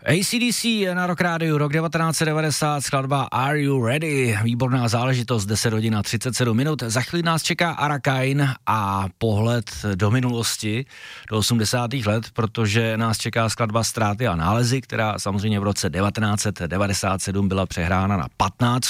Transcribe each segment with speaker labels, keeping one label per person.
Speaker 1: AC/DC na Rock Rádiu, rok 1990, skladba Are You Ready? Výborná záležitost, 10 hodin a 37 minut. Za chvíli nás čeká Arakain a pohled do minulosti, do 80. let, protože nás čeká skladba Ztráty a nálezy, která samozřejmě v roce 1997 byla přehrána na 15,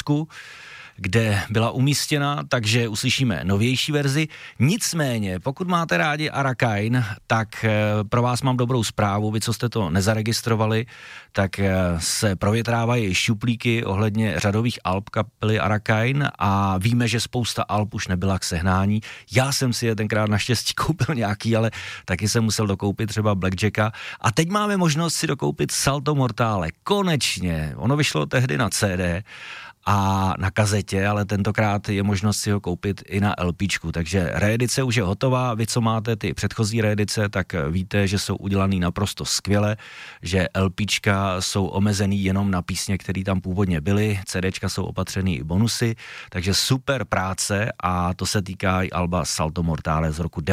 Speaker 1: kde byla umístěna, takže uslyšíme novější verzi. Nicméně, pokud máte rádi Arakain, tak pro vás mám dobrou zprávu. Vy, co jste to nezaregistrovali, tak se provětrávají šuplíky ohledně řadových alb kapely Arakain a víme, že spousta alb už nebyla k sehnání. Já jsem si je tenkrát naštěstí koupil nějaký, ale taky jsem musel dokoupit třeba Blackjacka. A teď máme možnost si dokoupit Salto Mortale. Konečně. Ono vyšlo tehdy na CD a na kazetě, ale tentokrát je možnost si ho koupit i na LPčku, takže reedice už je hotová. Vy, co máte ty předchozí reedice, tak víte, že jsou udělaný naprosto skvěle, že LPčka jsou omezený jenom na písně, které tam původně byly, CDčka jsou opatřený i bonusy, takže super práce a to se týká i alba Salto Mortale z roku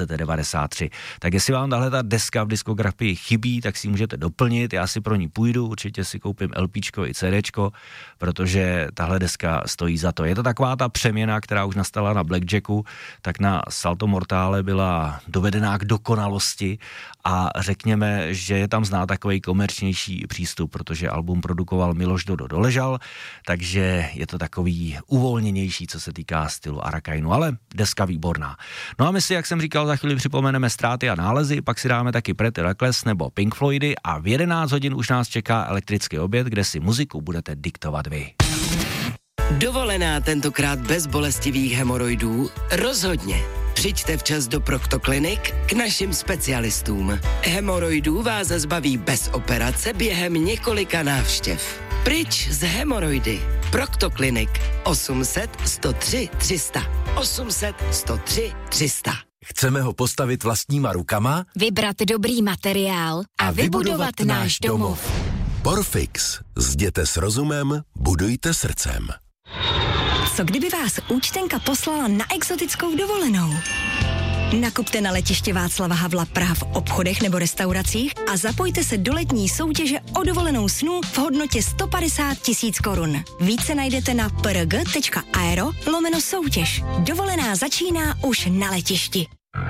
Speaker 1: 1993. Tak jestli vám tahle ta deska v diskografii chybí, tak si můžete doplnit, já si pro ní půjdu, určitě si koupím LPčko i CDčko, protože tahle deska stojí za to. Je to taková ta přeměna, která už nastala na Blackjacku, tak na Salto Mortale byla dovedená k dokonalosti a řekněme, že je tam znát takový komerčnější přístup, protože album produkoval Miloš Dodo Doležal, takže je to takový uvolněnější, co se týká stylu Arakainu, ale deska výborná. No a my si, jak jsem říkal, za chvíli připomeneme Ztráty a nálezy, pak si dáme taky Pretty Reckless nebo Pink Floydy a v 11 hodin už nás čeká elektrický oběd, kde si muziku budete diktovat vy.
Speaker 2: Dovolená tentokrát bez bolestivých hemoroidů? Rozhodně. Přijďte včas do Proktoklinik k našim specialistům. Hemoroidů vás zbaví bez operace během několika návštěv. Pryč z hemoroidy. Proktoklinik 800 103 300. 800 103 300.
Speaker 3: Chceme ho postavit vlastníma rukama?
Speaker 4: Vybrat dobrý materiál a vybudovat náš domov.
Speaker 3: Porfix. Zděte s rozumem, budujte srdcem.
Speaker 4: Co kdyby vás účtenka poslala na exotickou dovolenou? Nakupte na letiště Václava Havla Praha v obchodech nebo restauracích a zapojte se do letní soutěže o dovolenou snů v hodnotě 150 000 korun. Více najdete na prg.aero/soutěž. Dovolená začíná už na letišti.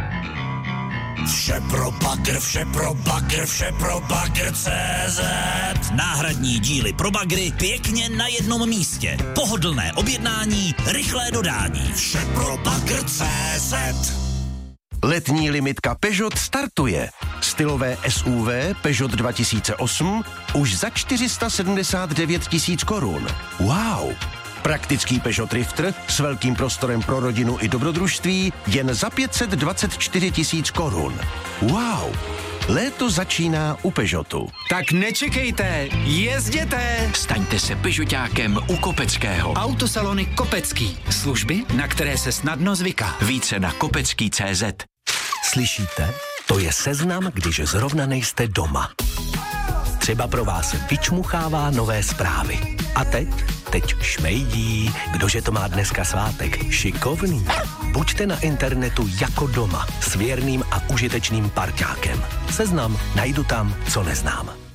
Speaker 5: Vše pro bagr, vše pro bagr, vše pro bagr.cz. Náhradní díly pro bagry pěkně na jednom místě. Pohodlné objednání, rychlé dodání. Vše pro bagr.cz.
Speaker 6: Letní limitka Peugeot startuje. Stylové SUV Peugeot 2008 už za 479 000 korun. Wow! Praktický Peugeot Drifter s velkým prostorem pro rodinu i dobrodružství jen za 524 000 korun. Wow! Léto začíná u Peugeotu.
Speaker 7: Tak nečekejte, jezděte!
Speaker 8: Staňte se Peugeotákem u Kopeckého.
Speaker 7: Autosalony Kopecký. Služby, na které se snadno zvyká.
Speaker 8: Více na kopecký.cz.
Speaker 3: Slyšíte? To je seznam, když zrovna nejste doma. Třeba pro vás vyčmuchává nové zprávy. A teď šmejdí, kdože to má dneska svátek. Šikovný. Buďte na internetu jako doma s věrným a užitečným parťákem. Seznam najdu tam, co neznám.